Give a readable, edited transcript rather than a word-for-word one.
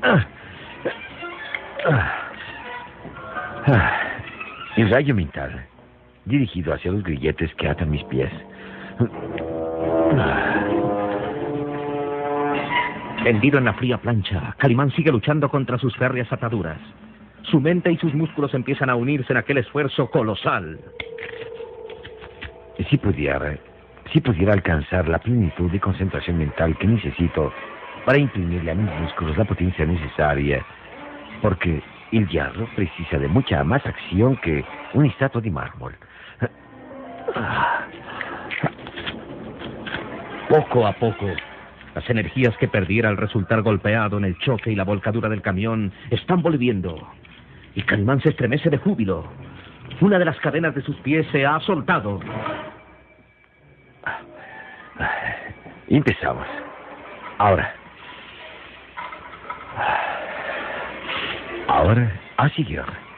El rayo mental, dirigido hacia los grilletes que atan mis pies. Tendido en la fría plancha, Calimán sigue luchando contra sus férreas ataduras. Su mente y sus músculos empiezan a unirse en aquel esfuerzo colosal. Si pudiera alcanzar la plenitud de concentración mental que necesito para imprimirle a mis músculos la potencia necesaria, porque el hierro precisa de mucha más acción que una estatua de mármol. Poco a poco, las energías que perdiera al resultar golpeado en el choque y la volcadura del camión están volviendo. Y Calimán se estremece de júbilo. Una de las cadenas de sus pies se ha soltado. Empezamos. Ahora, a seguir.